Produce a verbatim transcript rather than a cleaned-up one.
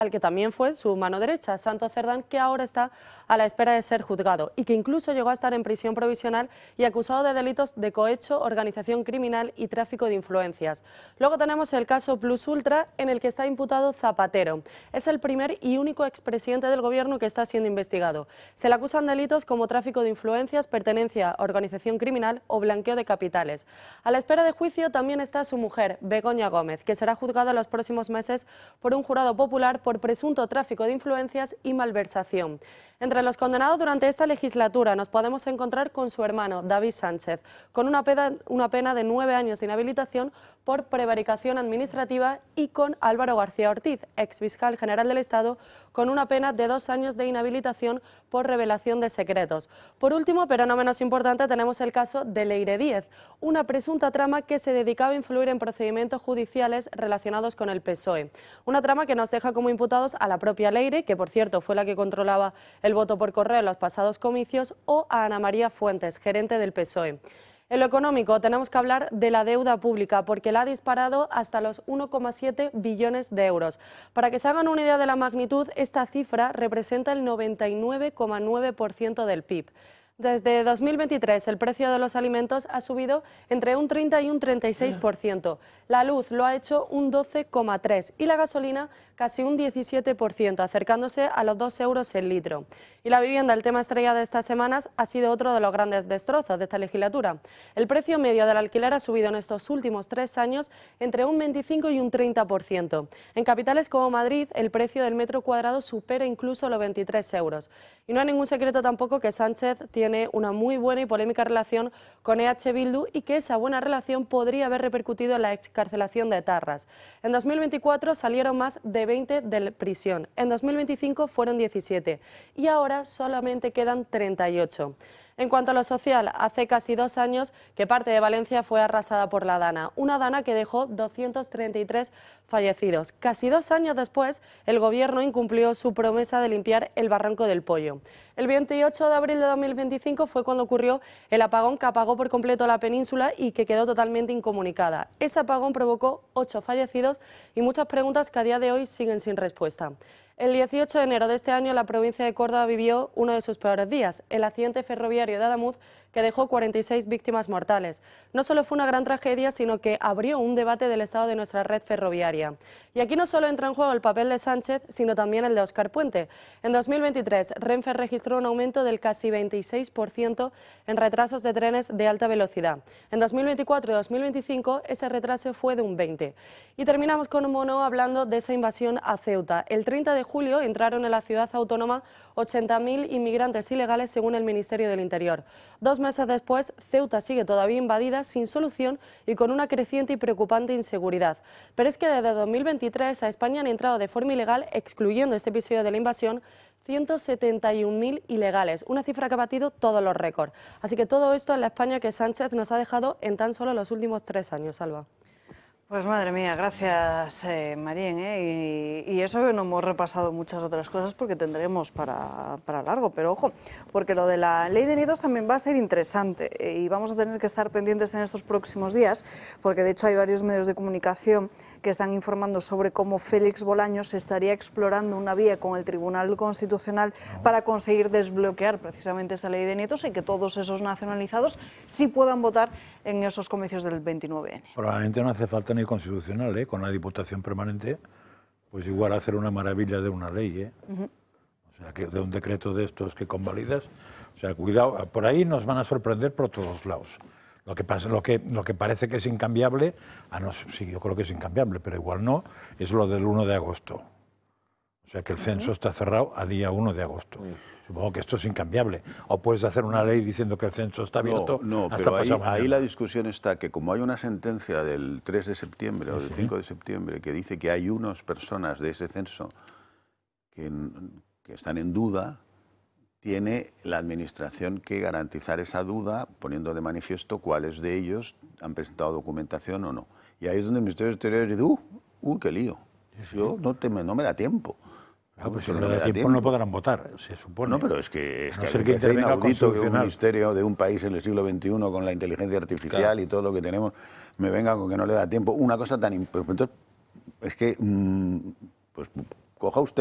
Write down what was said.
que también fue su mano derecha, Santos Cerdán, que ahora está a la espera de ser juzgado y que incluso llegó a estar en prisión provisional y acusado de delitos de cohecho, organización criminal y tráfico de influencias. Luego tenemos el caso Plus Ultra, en el que está imputado Zapatero. Es el primer y único expresidente del gobierno que está siendo investigado. Se le acusan delitos como tráfico de influencias, pertenencia a organización criminal o blanqueo de capitales. A la espera de juicio también está su mujer, Begoña Gómez, que será juzgada en los próximos meses por un jurado popular por presunto tráfico de influencias y malversación. Entre los condenados durante esta legislatura nos podemos encontrar con su hermano, David Sánchez, con una pena, una pena de nueve años de inhabilitación por prevaricación administrativa, y con Álvaro García Ortiz, exfiscal general del Estado, con una pena de dos años de inhabilitación por revelación de secretos. Por último, pero no menos importante, tenemos el caso de Leire Díez, una presunta trama que se dedicaba a influir en procedimientos judiciales relacionados con el P S O E. Una trama que nos deja como imputados a la propia Leire, que por cierto fue la que controlaba el voto por correo en los pasados comicios, o a Ana María Fuentes, gerente del P S O E. En lo económico tenemos que hablar de la deuda pública, porque la ha disparado hasta los uno coma siete billones de euros. Para que se hagan una idea de la magnitud, esta cifra representa el noventa y nueve coma nueve por ciento del P I B. Desde dos mil veintitrés el precio de los alimentos ha subido entre un treinta y un treinta y seis por ciento. La luz lo ha hecho un doce coma tres por ciento y la gasolina casi un diecisiete por ciento, acercándose a los dos euros el litro. Y la vivienda, el tema estrella de estas semanas, ha sido otro de los grandes destrozos de esta legislatura. El precio medio del alquiler ha subido en estos últimos tres años entre un veinticinco y un treinta por ciento. En capitales como Madrid, el precio del metro cuadrado supera incluso los veintitrés euros. Y no hay ningún secreto tampoco que Sánchez tiene una muy buena y polémica relación con E H Bildu, y que esa buena relación podría haber repercutido en la excarcelación de etarras. En dos mil veinticuatro salieron más de veinte de prisión, en dos mil veinticinco fueron diecisiete y ahora solamente quedan treinta y ocho. En cuanto a lo social, hace casi dos años que parte de Valencia fue arrasada por la Dana, una Dana que dejó doscientos treinta y tres fallecidos. Casi dos años después, el Gobierno incumplió su promesa de limpiar el Barranco del Pollo. El veintiocho de abril de dos mil veinticinco fue cuando ocurrió el apagón que apagó por completo la península y que quedó totalmente incomunicada. Ese apagón provocó ocho fallecidos y muchas preguntas que a día de hoy siguen sin respuesta. El dieciocho de enero de este año la provincia de Córdoba vivió uno de sus peores días, el accidente ferroviario de Adamuz, que dejó cuarenta y seis víctimas mortales. No solo fue una gran tragedia, sino que abrió un debate del estado de nuestra red ferroviaria. Y aquí no solo entra en juego el papel de Sánchez, sino también el de Óscar Puente. En dos mil veintitrés, Renfe registró un aumento del casi veintiséis por ciento en retrasos de trenes de alta velocidad. En dos mil veinticuatro y dos mil veinticinco ese retraso fue de un veinte por ciento. Y terminamos con un mono hablando de esa invasión a Ceuta. El treinta de julio entraron en la ciudad autónoma ochenta mil inmigrantes ilegales, según el Ministerio del Interior. Dos meses después, Ceuta sigue todavía invadida, sin solución y con una creciente y preocupante inseguridad. Pero es que desde dos mil veintitrés a España han entrado de forma ilegal, excluyendo este episodio de la invasión, ciento setenta y un mil ilegales, una cifra que ha batido todos los récords. Así que todo esto es la España que Sánchez nos ha dejado en tan solo los últimos tres años, Alba. Pues madre mía, gracias eh, Marín, ¿eh? y, y eso que no hemos repasado muchas otras cosas porque tendremos para, para largo, pero ojo, porque lo de la ley de nidos también va a ser interesante eh, y vamos a tener que estar pendientes en estos próximos días, porque de hecho hay varios medios de comunicación que están informando sobre cómo Félix Bolaños estaría explorando una vía con el Tribunal Constitucional para conseguir desbloquear precisamente esta ley de nietos y que todos esos nacionalizados sí puedan votar en esos comicios del veintinueve ene. Probablemente no hace falta ni constitucional, ¿eh? Con la Diputación Permanente, pues igual hacer una maravilla de una ley, ¿eh? Uh-huh. O sea, que de un decreto de estos que convalidas, o sea, cuidado, por ahí nos van a sorprender por todos lados. Lo que, pasa, lo, que, lo que parece que es incambiable, ah, no, sí, yo creo que es incambiable, pero igual no, es lo del uno de agosto. O sea, que el censo uh-huh. está cerrado a día uno de agosto. Uh-huh. Supongo que esto es incambiable. O puedes hacer una ley diciendo que el censo está abierto. No, no, hasta pero ahí, ahí la mañana. discusión está que como hay una sentencia del tres de septiembre sí, o del sí. cinco de septiembre que dice que hay unas personas de ese censo que, que están en duda, tiene la Administración que garantizar esa duda poniendo de manifiesto cuáles de ellos han presentado documentación o no. Y ahí es donde el Ministerio del Exterior dice, ¡uh, uh qué lío! Sí, sí. Yo no, te, no me da tiempo. Claro, pues si no le da tiempo, tiempo no podrán votar, se supone. No, pero es que es no que, ser que, que inaudito que un ministerio de un país en el siglo veintiuno con la inteligencia artificial claro. y todo lo que tenemos me venga con que no le da tiempo. Una cosa tan importante es que, mmm, pues coja usted